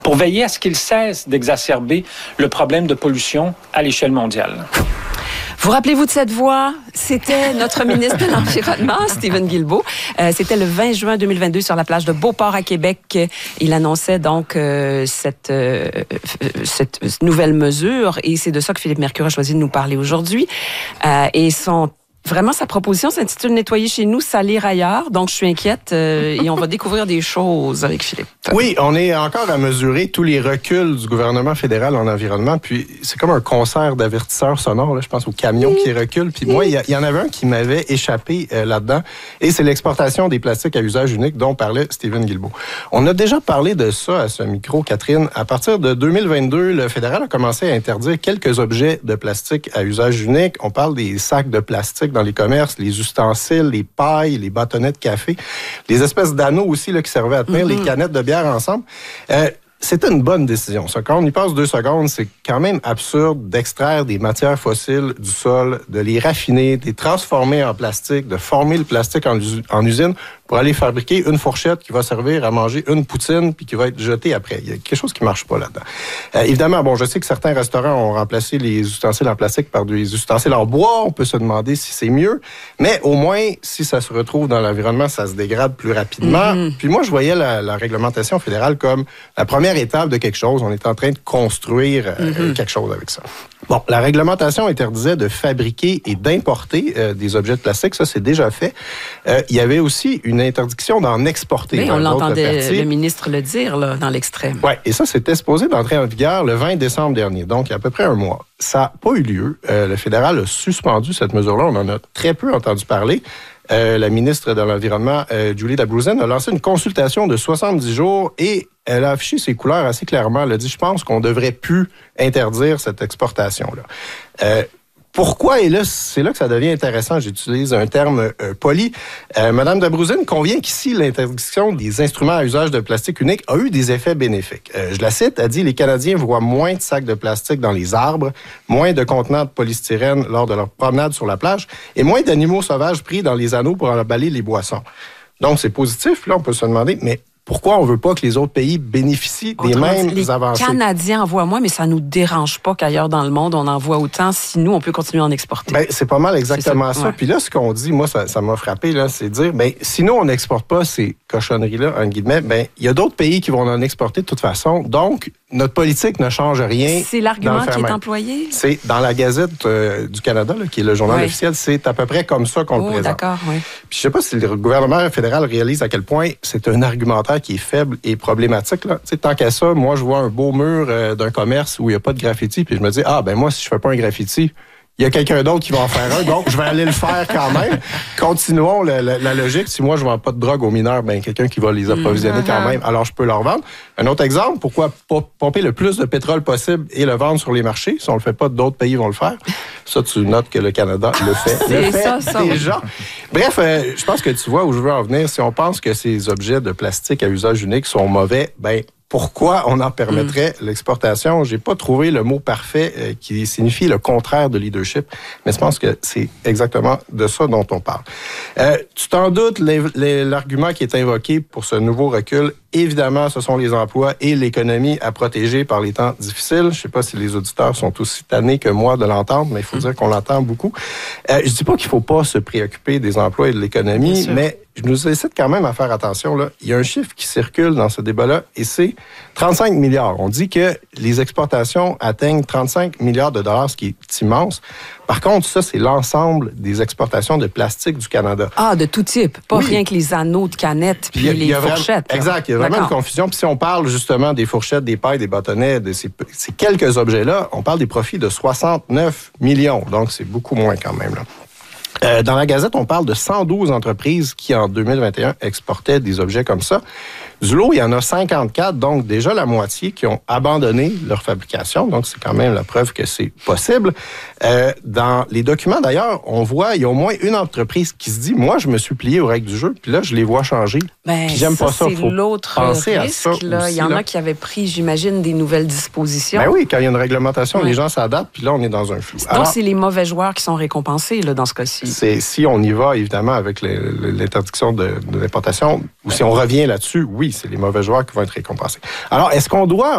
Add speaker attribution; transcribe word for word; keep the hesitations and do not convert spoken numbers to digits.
Speaker 1: pour veiller à ce qu'il cesse d'exacerber le problème de pollution à l'échelle mondiale.
Speaker 2: Vous rappelez-vous de cette voix? C'était notre ministre de l'Environnement, Stephen Guilbeault. Euh, c'était le vingt juin deux mille vingt-deux sur la plage de Beauport à Québec. Il annonçait donc euh, cette, euh, cette nouvelle mesure et c'est de ça que Philippe Mercure a choisi de nous parler aujourd'hui. Euh, et son Vraiment, sa proposition s'intitule « Nettoyer chez nous, salir ailleurs ». Donc, je suis inquiète euh, et on va découvrir des choses avec Philippe.
Speaker 3: Oui, on est encore à mesurer tous les reculs du gouvernement fédéral en environnement. Puis, c'est comme un concert d'avertisseurs sonores. Là, je pense aux camions qui reculent. Puis moi, il y, y en avait un qui m'avait échappé euh, là-dedans. Et c'est l'exportation des plastiques à usage unique dont parlait Stephen Guilbeault. On a déjà parlé de ça à ce micro, Catherine. À partir de deux mille vingt-deux, le fédéral a commencé à interdire quelques objets de plastique à usage unique. On parle des sacs de plastique dans les commerces, les ustensiles, les pailles, les bâtonnets de café, les espèces d'anneaux aussi là, qui servaient à tenir mm-hmm. les canettes de bière ensemble. Euh, C'était une bonne décision. Ça, quand on y passe deux secondes, c'est quand même absurde d'extraire des matières fossiles du sol, de les raffiner, de les transformer en plastique, de former le plastique en, en usine pour aller fabriquer une fourchette qui va servir à manger une poutine puis qui va être jetée après. Il y a quelque chose qui marche pas là-dedans. Euh, évidemment, bon, je sais que certains restaurants ont remplacé les ustensiles en plastique par des ustensiles en bois. On peut se demander si c'est mieux. Mais au moins, si ça se retrouve dans l'environnement, ça se dégrade plus rapidement. Mm-hmm. Puis moi, je voyais la, la réglementation fédérale comme la première étape de quelque chose. On est en train de construire euh, mm-hmm. quelque chose avec ça. Bon, la réglementation interdisait de fabriquer et d'importer euh, des objets de plastique. Ça, c'est déjà fait. Euh, il y avait aussi une interdiction d'en exporter.
Speaker 2: Oui, on l'entendait le ministre le dire là, dans l'extrait.
Speaker 3: Oui, et ça, c'était supposé d'entrer en vigueur le vingt décembre dernier, donc il y a à peu près un mois. Ça n'a pas eu lieu. Euh, le fédéral a suspendu cette mesure-là. On en a très peu entendu parler. Euh, la ministre de l'Environnement, euh, Julie Dabrouzen, a lancé une consultation de soixante-dix jours et elle a affiché ses couleurs assez clairement. Elle a dit, je pense qu'on devrait plus interdire cette exportation-là. Euh, Pourquoi? Et là, c'est là que ça devient intéressant. J'utilise un terme euh, poli. Euh, Madame Dabrouzen convient qu'ici, l'interdiction des instruments à usage de plastique unique a eu des effets bénéfiques. Euh, je la cite, elle dit « Les Canadiens voient moins de sacs de plastique dans les arbres, moins de contenants de polystyrène lors de leur promenade sur la plage et moins d'animaux sauvages pris dans les anneaux pour emballer les boissons. » Donc, c'est positif. Là, on peut se demander, mais pourquoi on veut pas que les autres pays bénéficient des Autrement, mêmes
Speaker 2: les
Speaker 3: avancées?
Speaker 2: Les Canadiens en voient moins, mais ça nous dérange pas qu'ailleurs dans le monde, on en voit autant. Si nous, on peut continuer à en exporter.
Speaker 3: Ben, c'est pas mal exactement ça. ça.
Speaker 2: Ouais.
Speaker 3: Puis là, ce qu'on dit, moi, ça, ça m'a frappé, là, c'est de dire, ben, si nous, on n'exporte pas ces cochonneries-là, en guillemets, ben, il y a d'autres pays qui vont en exporter de toute façon. Donc, notre politique ne change rien.
Speaker 2: C'est l'argument qui est employé?
Speaker 3: C'est dans la Gazette euh, du Canada, là, qui est le journal oui. officiel, c'est à peu près comme ça qu'on
Speaker 2: oh,
Speaker 3: le présente.
Speaker 2: D'accord, oui.
Speaker 3: Puis je sais pas si le gouvernement fédéral réalise à quel point c'est un argumentaire qui est faible et problématique. Là. Tant qu'à ça, moi, je vois un beau mur euh, d'un commerce où il n'y a pas de graffiti, puis je me dis, ah, ben moi, si je fais pas un graffiti, il y a quelqu'un d'autre qui va en faire un, donc je vais aller le faire quand même. Continuons la, la, la logique. Si moi, je ne vends pas de drogue aux mineurs, ben quelqu'un qui va les approvisionner mmh. quand même, alors je peux leur vendre. Un autre exemple, pourquoi pas pomper le plus de pétrole possible et le vendre sur les marchés? Si on ne le fait pas, d'autres pays vont le faire. Ça, tu notes que le Canada le fait.
Speaker 2: C'est
Speaker 3: le fait
Speaker 2: ça, ça.
Speaker 3: déjà. Bref, euh, je pense que tu vois où je veux en venir. Si on pense que ces objets de plastique à usage unique sont mauvais, ben pourquoi on en permettrait mmh. l'exportation? J'ai pas trouvé le mot parfait euh, qui signifie le contraire de leadership, mais je pense que c'est exactement de ça dont on parle. Euh, tu t'en doutes, les, les, l'argument qui est invoqué pour ce nouveau recul, évidemment, ce sont les emplois et l'économie à protéger par les temps difficiles. Je sais pas si les auditeurs sont aussi tannés que moi de l'entendre, mais il faut mmh. dire qu'on l'entend beaucoup. Euh, je dis pas qu'il faut pas se préoccuper des emplois et de l'économie, mais je nous incite quand même à faire attention. Là. Il y a un chiffre qui circule dans ce débat-là et c'est trente-cinq milliards. On dit que les exportations atteignent trente-cinq milliards de dollars, ce qui est immense. Par contre, ça, c'est l'ensemble des exportations de plastique du Canada.
Speaker 2: Ah, de tout type. Pas oui. rien que les anneaux de canettes puis les y a fourchettes.
Speaker 3: Vraiment, exact. Il y a vraiment D'accord. une confusion. Puis si on parle justement des fourchettes, des pailles, des bâtonnets, de ces, ces quelques objets-là, on parle des profits de soixante-neuf millions. Donc, c'est beaucoup moins quand même, là. Euh, dans la Gazette, on parle de cent douze entreprises qui, en deux mille vingt et un, exportaient des objets comme ça. Du lot, il y en a cinquante-quatre, donc déjà la moitié qui ont abandonné leur fabrication. Donc, c'est quand même la preuve que c'est possible. Euh, dans les documents, d'ailleurs, on voit, il y a au moins une entreprise qui se dit, moi, je me suis plié aux règles du jeu, puis là, je les vois changer.
Speaker 2: Ben,
Speaker 3: puis j'aime
Speaker 2: ça,
Speaker 3: pas ça.
Speaker 2: C'est
Speaker 3: Faut
Speaker 2: l'autre
Speaker 3: penser
Speaker 2: risque,
Speaker 3: à ça
Speaker 2: là.
Speaker 3: aussi,
Speaker 2: il y en
Speaker 3: là.
Speaker 2: a qui avaient pris, j'imagine, des nouvelles dispositions.
Speaker 3: Ben oui, quand il y a une réglementation,
Speaker 2: ouais.
Speaker 3: les gens s'adaptent, puis là, on est dans un flou.
Speaker 2: Donc,
Speaker 3: Alors,
Speaker 2: c'est les mauvais joueurs qui sont récompensés, là, dans ce cas-ci.
Speaker 3: C'est, si on y va, évidemment, avec les, l'interdiction de, de l'importation, ou si on revient là-dessus, oui, c'est les mauvais joueurs qui vont être récompensés. Alors, est-ce qu'on doit